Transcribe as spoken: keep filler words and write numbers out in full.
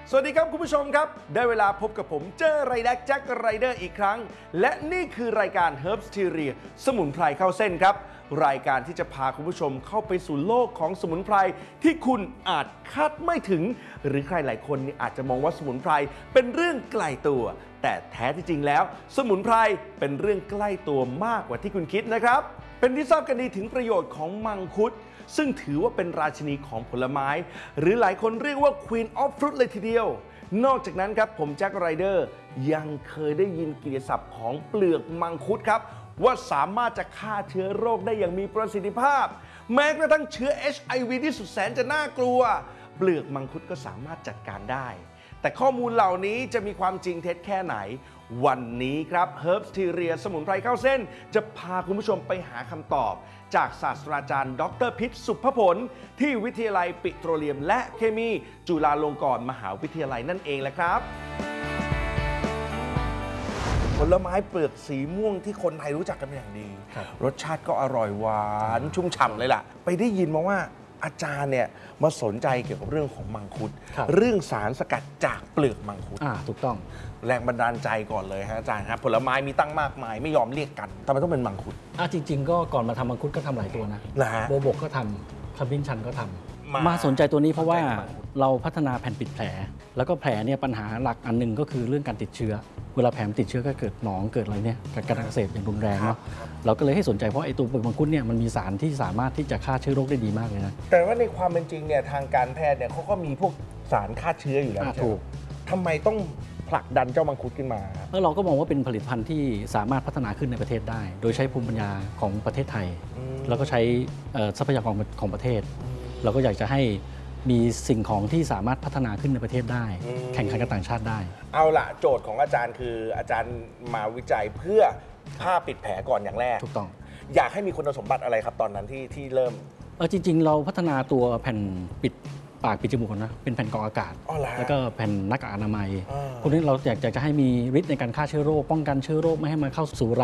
สวัสดีครับคุณผู้ชมครับได้เวลาพบกับผมเจอไรแดกแจ็คไรเดอร์อีกครั้งและนี่คือรายการ Herbsteria สมุนไพรเข้าเส้นครับรายการที่จะพาคุณผู้ชมเข้าไปสู่โลกของสมุนไพรที่คุณอาจคาดไม่ถึงหรือใครหลายคนนี่อาจจะมองว่าสมุนไพรเป็นเรื่องไกลตัวแต่แท้ที่จริงแล้วสมุนไพรเป็นเรื่องใกล้ตัวมากกว่าที่คุณคิดนะครับเป็นที่ทราบกันดีถึงประโยชน์ของมังคุดซึ่งถือว่าเป็นราชินีของผลไม้หรือหลายคนเรียกว่า Queen of Fruit เลยทีเดียวนอกจากนั้นครับผมแจ็คไรเดอร์ยังเคยได้ยินกิตติศัพท์ของเปลือกมังคุดครับว่าสามารถจะฆ่าเชื้อโรคได้อย่างมีประสิทธิภาพแม้กระทั่งเชื้อ เอช ไอ วี ที่สุดแสนจะน่ากลัวเปลือกมังคุดก็สามารถจัดการได้แต่ข้อมูลเหล่านี้จะมีความจริงเท็จแค่ไหนวันนี้ครับ Herbsteria สมุนไพรเข้าเส้นจะพาคุณผู้ชมไปหาคำตอบจากศาสตราจารย์ดรพิษสุภผลที่วิทยาลัยปิโตรเลียมและเคมีจุฬาลงกรณ์มหาวิทยาลัยนั่นเองแหละครับผลไม้เปลือกสีม่วงที่คนไทยรู้จักกันเป็นอย่างดีรสชาติก็อร่อยหวานชุ่มฉ่ำเลยล่ะไปได้ยินมาว่าอาจารย์เนี่ยมาสนใจเกี่ยวกับเรื่องของมังคุดเรื่องสารสกัดจากเปลือกมังคุดอ่าถูกต้องแรงบันดาลใจก่อนเลยฮะอาจารย์ครับผลไม้มีตั้งมากมายไม่ยอมเรียกกันทำไมต้องเป็นมังคุดอ่าจริงๆก็ก่อนมาทำมังคุดก็ทำหลายตัวนะนะฮะโบโบกก็ทำขมิ้นชันก็ทำมามาสนใจตัวนี้เพราะว่าเราพัฒนาแผ่นปิดแผลแล้วก็แผลเนี่ยปัญหาหลักอันหนึ่งก็คือเรื่องการติดเชื้อเวลาแผลติดเชื้อก็เกิดหนองเกิดอะไรเนี่ยการอักเสบอย่างรุนแรงเนาะเราก็เลยให้สนใจเพราะไอ้ตัวเปลือกมังคุดเนี่ยมันมีสารที่สามารถที่จะฆ่าเชื้อโรคได้ดีมากเลยนะแต่ว่าในความเป็นจริงเนี่ยทางการแพทย์เนี่ยเขาก็มีพวกสารฆ่าเชื้ออยู่แล้วถูกทำไมต้องผลักดันเจ้ามังคุดขึ้นมาแล้วเราก็มองว่าเป็นผลิตภัณฑ์ที่สามารถพัฒนาขึ้นในประเทศได้โดยใช้ภูมิปัญญาของประเทศไทยแล้วก็ใช้ทรัพยากรของประเทศเราก็อยากจะให้มีสิ่งของที่สามารถพัฒนาขึ้นในประเทศได้แข่งขันกับต่างชาติได้เอาล่ะโจทย์ของอาจารย์คืออาจารย์มาวิจัยเพื่อผ้าปิดแผลก่อนอย่างแรกถูกต้องอยากให้มีคุณสมบัติอะไรครับตอนนั้นที่ที่เริ่มเออจริงๆเราพัฒนาตัวแผ่นปิดปากปิดจมูกนะเป็นแผ่นกรองอากาศแล้วก็แผ่นหน้ากากอนามัยพวกนี้เราอยากจะให้มีฤทธิ์ในการฆ่าเชื้อโรคป้องกันเชื้อโรคไม่ให้มันเข้าสู่